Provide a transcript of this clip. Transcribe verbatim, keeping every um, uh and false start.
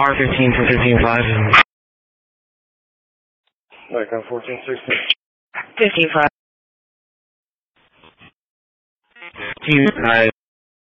R fifteen for fifteen five. Nikon fourteen sixteen. fifteen five. Team, I